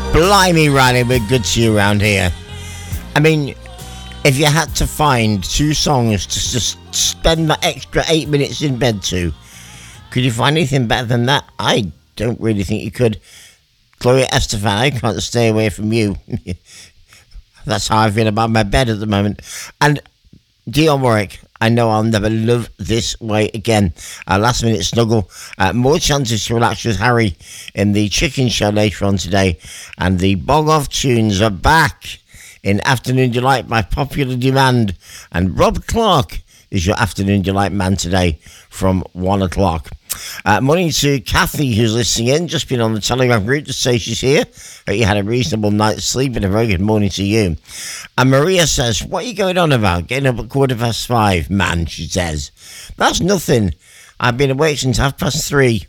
Blimey, Riley, we're good to you around here. I mean, if you had to find two songs to just spend that extra 8 minutes in bed to, could you find anything better than that? I don't really think you could. Gloria Estefan, I can't stay away from you. That's how I feel about my bed at the moment. And Dionne Warwick, I know I'll never love this way again. Last minute snuggle. More chances to relax with Harry in the Chicken Show later on today. And the Bog Off tunes are back in Afternoon Delight by popular demand. And Rob Clark is your Afternoon Delight man today from 1 o'clock. Morning to Kathy, who's listening in. Just been on the Telegram group to say she's here. Hope you had a reasonable night's sleep, and a very good morning to you. And Maria says, what are you going on about? Getting up at 5:15, man, she says. That's nothing. I've been awake since 3:30.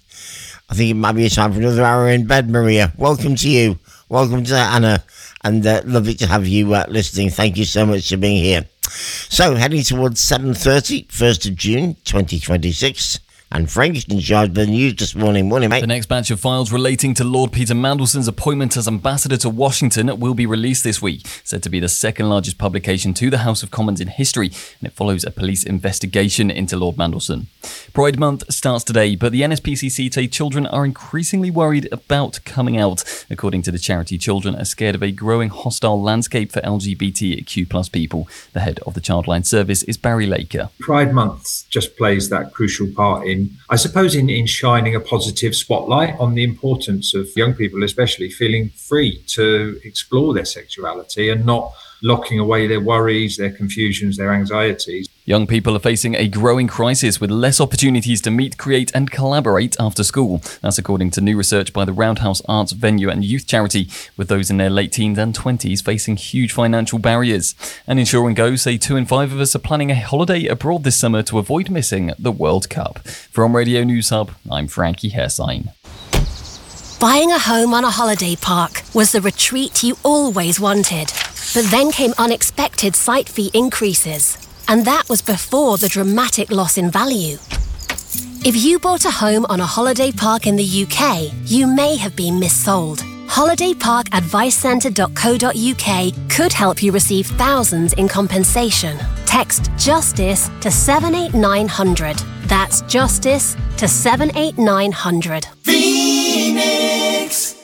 I think it might be time for another hour in bed, Maria. Welcome to you. Welcome to Anna. And lovely to have you listening. Thank you so much for being here. So, heading towards 7:30, 1st of June, 2026. And Frank is in charge of the news this morning. Morning, mate. The next batch of files relating to Lord Peter Mandelson's appointment as ambassador to Washington will be released this week, said to be the second largest publication to the House of Commons in history, and it follows a police investigation into Lord Mandelson. Pride Month starts today, but the NSPCC say children are increasingly worried about coming out. According to the charity, children are scared of a growing hostile landscape for LGBTQ+ people. The head of the Childline Service is Barry Laker. Pride Month just plays that crucial part in shining a positive spotlight on the importance of young people, especially feeling free to explore their sexuality and not locking away their worries, their confusions, their anxieties. Young people are facing a growing crisis with less opportunities to meet, create and collaborate after school. That's according to new research by the Roundhouse Arts Venue and Youth Charity, with those in their late teens and 20s facing huge financial barriers. And Ensure and Go say 2 in 5 of us are planning a holiday abroad this summer to avoid missing the World Cup. From Radio News Hub, I'm Frankie Hersign. Buying a home on a holiday park was the retreat you always wanted. But then came unexpected site fee increases. And that was before the dramatic loss in value. If you bought a home on a holiday park in the UK, you may have been missold. holidayparkadvicecentre.co.uk could help you receive thousands in compensation. Text JUSTICE to 78900. That's JUSTICE to 78900. Phoenix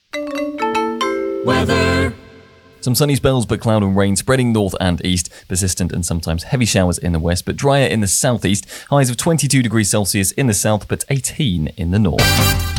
weather. Some sunny spells, but cloud and rain spreading north and east. Persistent and sometimes heavy showers in the west, but drier in the southeast. Highs of 22 degrees Celsius in the south, but 18 in the north.